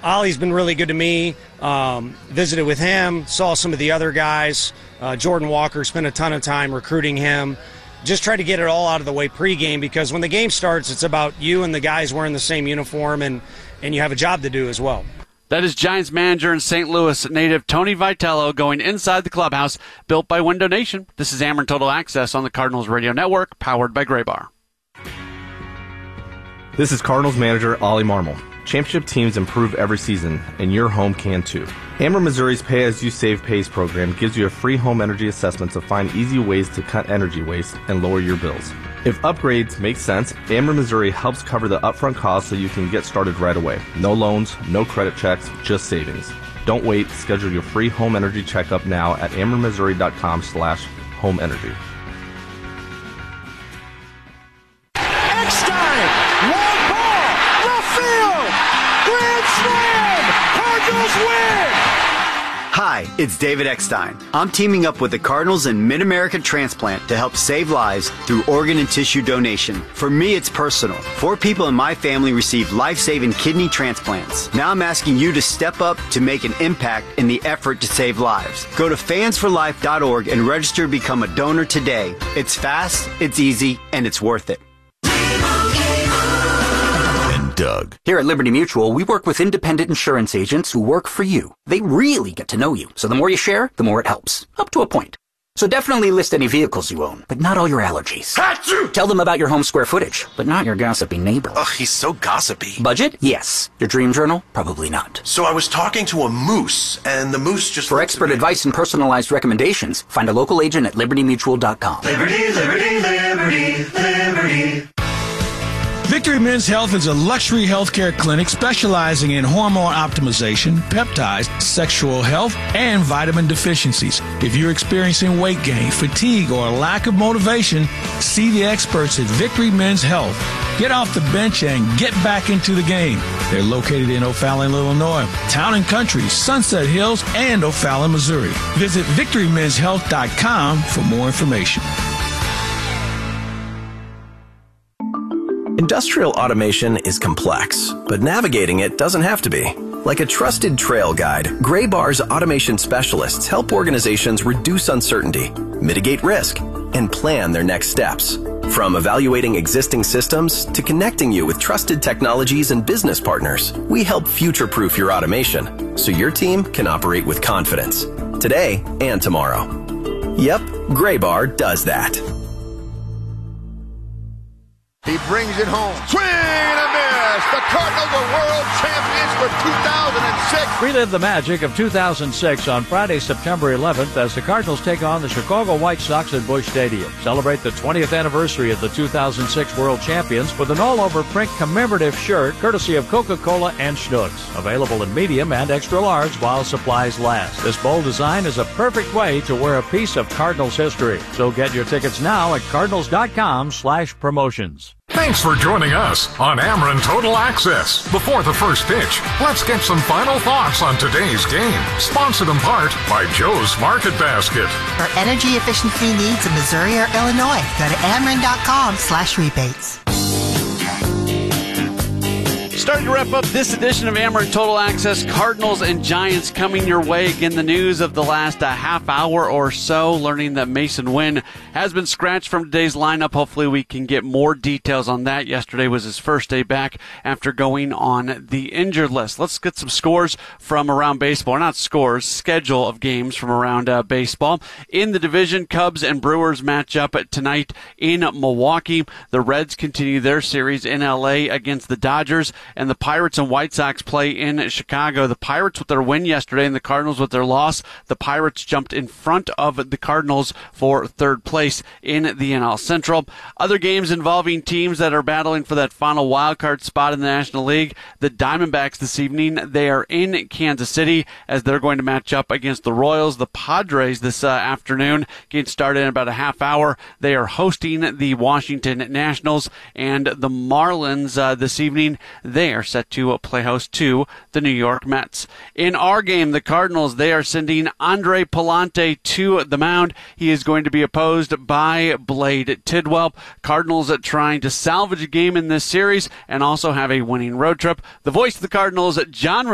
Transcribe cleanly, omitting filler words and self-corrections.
Ollie's been really good to me. Visited with him, saw some of the other guys. Jordan Walker, spent a ton of time recruiting him. Just try to get it all out of the way pregame, because when the game starts, it's about you and the guys wearing the same uniform, and you have a job to do as well. That is Giants manager and St. Louis native Tony Vitello going inside the clubhouse, built by Window Nation. This is Ameren Total Access on the Cardinals Radio Network, powered by Gray Bar. This is Cardinals manager Ollie Marmol. Championship teams improve every season, and your home can too. Ameren Missouri's Pay As You Save Pays program gives you a free home energy assessment to find easy ways to cut energy waste and lower your bills. If upgrades make sense, Ameren Missouri helps cover the upfront costs so you can get started right away. No loans, no credit checks, just savings. Don't wait. Schedule your free home energy checkup now at amerenmissouri.com/homeenergy. Eckstein, long ball, left field, grand slam, Cardinals win! Hi, it's David Eckstein. I'm teaming up with the Cardinals and Mid-America Transplant to help save lives through organ and tissue donation. For me, it's personal. 4 people in my family received life-saving kidney transplants. Now I'm asking you to step up to make an impact in the effort to save lives. Go to fansforlife.org and register to become a donor today. It's fast, it's easy, and it's worth it. Doug. Here at Liberty Mutual, we work with independent insurance agents who work for you. They really get to know you, so the more you share, the more it helps. Up to a point. So definitely list any vehicles you own, but not all your allergies. Achoo! Tell them about your home square footage, but not your gossipy neighbor. Ugh, he's so gossipy. Budget? Yes. Your dream journal? Probably not. So I was talking to a moose, and the moose just... For expert advice and personalized recommendations, find a local agent at libertymutual.com. Liberty, liberty, liberty, liberty. Victory Men's Health is a luxury healthcare clinic specializing in hormone optimization, peptides, sexual health, and vitamin deficiencies. If you're experiencing weight gain, fatigue, or a lack of motivation, see the experts at Victory Men's Health. Get off the bench and get back into the game. They're located in O'Fallon, Illinois, Town and Country, Sunset Hills, and O'Fallon, Missouri. Visit victorymenshealth.com for more information. Industrial automation is complex, but navigating it doesn't have to be. Like a trusted trail guide, Gray Bar's automation specialists help organizations reduce uncertainty, mitigate risk, and plan their next steps. From evaluating existing systems to connecting you with trusted technologies and business partners, we help future-proof your automation so your team can operate with confidence, today and tomorrow. Yep, Gray Bar does that. He brings it home. Swing and a miss. The Cardinals are world champions for 2006. Relive the magic of 2006 on Friday, September 11th as the Cardinals take on the Chicago White Sox at Busch Stadium. Celebrate the 20th anniversary of the 2006 world champions with an all-over print commemorative shirt courtesy of Coca-Cola and Schnucks. Available in medium and extra large while supplies last. This bold design is a perfect way to wear a piece of Cardinals history. So get your tickets now at cardinals.com/promotions. Thanks for joining us on Ameren Total Access. Before the first pitch, let's get some final thoughts on today's game. Sponsored in part by Joe's Market Basket. For energy efficiency needs in Missouri or Illinois, go to ameren.com/rebates. Starting to wrap up this edition of Ameren Total Access. Cardinals and Giants coming your way. Again, the news of the last half hour or so, learning that Mason Wynn has been scratched from today's lineup. Hopefully we can get more details on that. Yesterday was his first day back after going on the injured list. Let's get some scores from around baseball. Or not scores, schedule of games from around baseball. In the division, Cubs and Brewers match up tonight in Milwaukee. The Reds continue their series in L.A. against the Dodgers. And the Pirates and White Sox play in Chicago. The Pirates with their win yesterday and the Cardinals with their loss. The Pirates jumped in front of the Cardinals for third place in the NL Central. Other games involving teams that are battling for that final wild card spot in the National League. The Diamondbacks this evening, they are in Kansas City as they're going to match up against the Royals. The Padres this afternoon, getting started in about a half hour. They are hosting the Washington Nationals, and the Marlins this evening, they are set to play host to the New York Mets. In our game, the Cardinals, they are sending Andre Pallante to the mound. He is going to be opposed by Blade Tidwell. Cardinals trying to salvage a game in this series and also have a winning road trip. The voice of the Cardinals, John